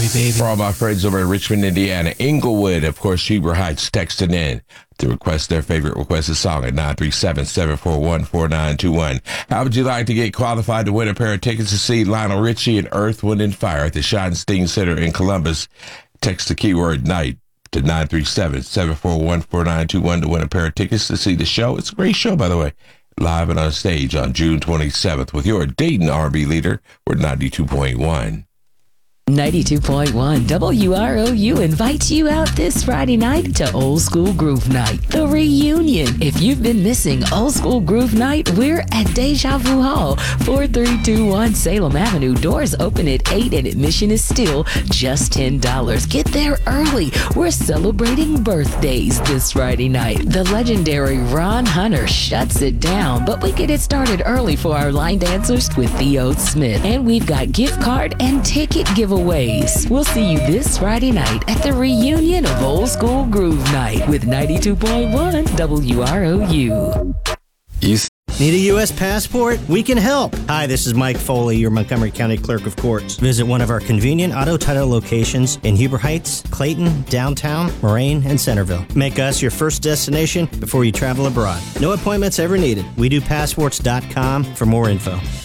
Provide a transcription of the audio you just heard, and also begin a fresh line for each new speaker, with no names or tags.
Love you, baby.
For all my friends over in Richmond, Indiana, Inglewood, of course, Heber Heights, texting in to request their favorite requested song at 937-741-4921. How would you like to get qualified to win a pair of tickets to see Lionel Richie and Earth, Wind & Fire at the Schottenstein Center in Columbus? Text the keyword night to 937-741-4921 to win a pair of tickets to see the show. It's a great show, by the way. Live and on stage on June 27th with your Dayton R&B leader. We're 92.1.
92.1 WROU invites you out this Friday night to Old School Groove Night, the reunion. If you've been missing Old School Groove Night, we're at Deja Vu Hall, 4321 Salem Avenue. Doors open at 8 and admission is still just $10. Get there early. We're celebrating birthdays this Friday night. The legendary Ron Hunter shuts it down, but we get it started early for our line dancers with Theo Smith. And we've got gift card and ticket giveaways. We'll see you this Friday night at the reunion of Old School Groove Night with 92.1 WROU.
Need a U.S. passport? We can help. Hi, this is Mike Foley, your Montgomery County Clerk of Courts. Visit one of our convenient auto title locations in Heber Heights, Clayton, downtown, Moraine, and Centerville. Make us your first destination before you travel abroad. No appointments ever needed. We do passports.com for more info.